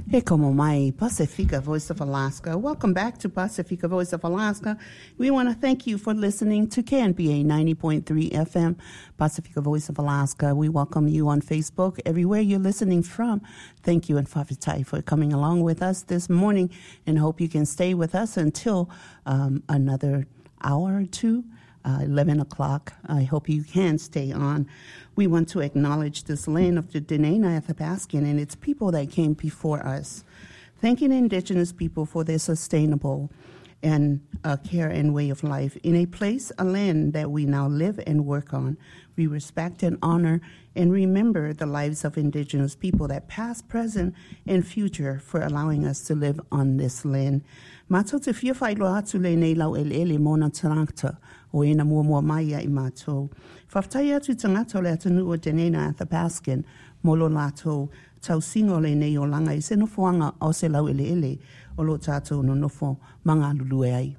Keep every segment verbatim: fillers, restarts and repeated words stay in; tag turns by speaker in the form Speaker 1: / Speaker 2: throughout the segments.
Speaker 1: Hey, como mai, Pacifica Voice of Alaska. Welcome back to Pacifica Voice of Alaska. We want to thank you for listening to K N B A ninety point three F M, Pacifica Voice of Alaska. We welcome you on Facebook, everywhere you're listening from. Thank you, and Fafitai, for coming along with us this morning, and hope you can stay with us until um, another hour or two. Uh, eleven o'clock. I hope you can stay on. We want to acknowledge this land of the Dena'ina Athabaskan and its people that came before us, thanking indigenous people for their sustainable and uh, care and way of life in a place, a land that we now live and work on. We respect and honor and remember the lives of indigenous people that past, present, and future for allowing us to live on this land. Mātou te whiawhai loa atu le nei lau ele ele mōna tarangta o ena mua mua mai ai mātou. Whaftai atu tangata le atanu o Dena'ina Athabaskan molo lātou tau singo le nei o langa i se nofoanga o se lau ele ele o lo tātou no nofo manga lulue ai.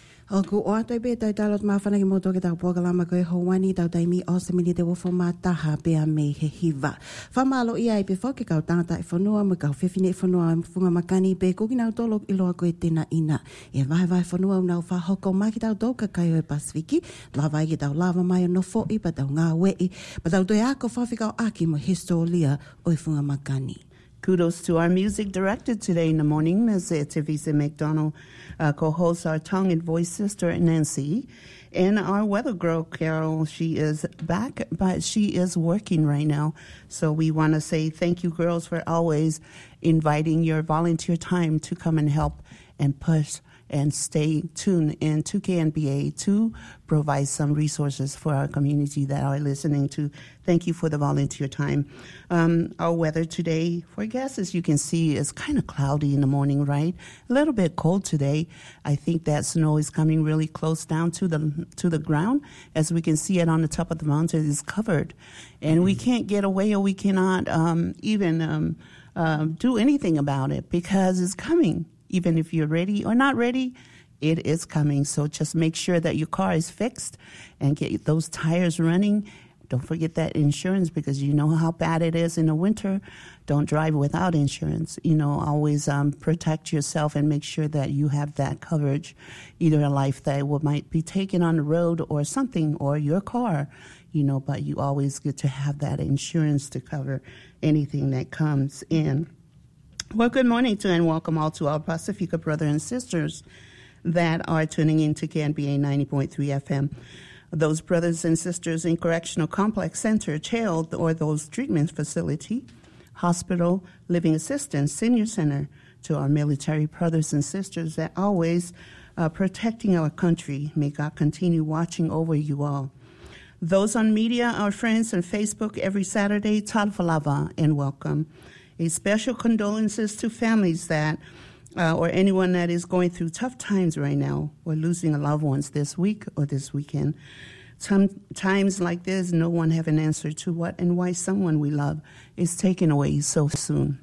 Speaker 2: O ku o atoi pe tai talot mawhana ki moto ke tau pokalama koe hawani tau taimi o se mini te wofo mātaha pea me he hiva. Whamalo ia i pe whau ke kau tangata i whanua mo kau whiwhine i whanua funga makani pe kuki nau tolo i loa koe tēnā ina. E vai vai whanua unau whahoko mai ki tau tauka kai oe Pasifiki, lawai ki tau lava mai o no fo i pa tau ngā wei, pa tau toi ako whawhikau aki mo histolia o i funga makani.
Speaker 1: Kudos to our music director today in the morning, Miz Tevisa McDonald, uh, co-hosts our tongue and voice sister, Nancy, and our weather girl, Carol. She is back, but she is working right now. So we want to say thank you, girls, for always inviting your volunteer time to come and help and push and stay tuned in to K N B A to provide some resources for our community that are listening to. Thank you for the volunteer time. Um, our weather today, forecast, as you can see, is kind of cloudy in the morning, right? A little bit cold today. I think that snow is coming really close down to the to the ground. As we can see it on the top of the mountain, it's covered. And we can't get away, or we cannot um, even um, uh, do anything about it because it's coming. Even if you're ready or not ready, it is coming. So just make sure that your car is fixed and get those tires running. Don't forget that insurance, because you know how bad it is in the winter. Don't drive without insurance. You know, always um, protect yourself and make sure that you have that coverage, either a life that will, might be taken on the road or something, or your car, you know, but you always get to have that insurance to cover anything that comes in. Well, good morning to and welcome all to our Pacifica brothers and sisters that are tuning in to K N B A ninety point three F M. Those brothers and sisters in Correctional Complex Center, jail, or those treatment facility, hospital, living assistance, senior center, to our military brothers and sisters that always uh, protecting our country. May God continue watching over you all. Those on media, our friends on Facebook every Saturday, talfalava and welcome. A special condolences to families that, uh, or anyone that is going through tough times right now, or losing a loved ones this week or this weekend. Some times like this, no one have an answer to what and why someone we love is taken away so soon.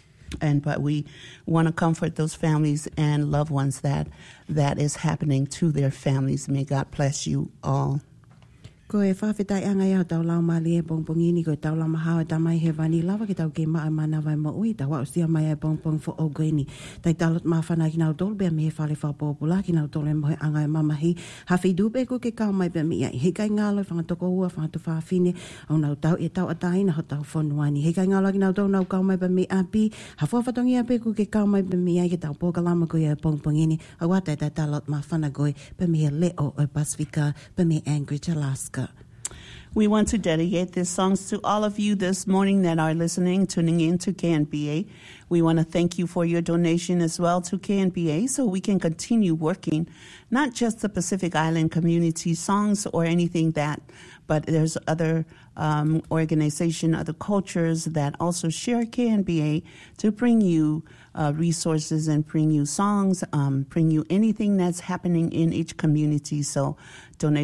Speaker 1: And but we want to comfort those families and loved ones that that is happening to their families. May God bless you all.
Speaker 2: Ko e whawhetai anga iau tau lau mali e pongpongini ko e tau lau mahau e tamai he wani lawa ki tau ke maa mana vai mo ui tau wau sia mai e pongpong fo o goini. Tai talot maa whana ki nau tolu bea mi he whale whapopula ki nau tolu e mohe anga e mamahi. Hawhi dupe ko ke kau mai bea mi ai. He kai ngalo e whangatoko ua whangatu whawhine au nau tau e tau atai na ho tau whonuani. He kai ngalo ki nau tau nau kau mai bea mi api. Hawha whatongi api ko ke kau mai bea mi ai ki tau pokalama ko e pongpongini. Au wata e tai talot maa whana koe bea mi he leo o Pasifika bea mi Anchorage, Alaska.
Speaker 1: We want to dedicate these songs to all of you this morning that are listening, tuning in to K N B A. We want to thank you for your donation as well to K N B A so we can continue working, not just the Pacific Island community songs or anything that, but there's other um, organizations, other cultures that also share K N B A to bring you uh, resources and bring you songs, um, bring you anything that's happening in each community. So donate.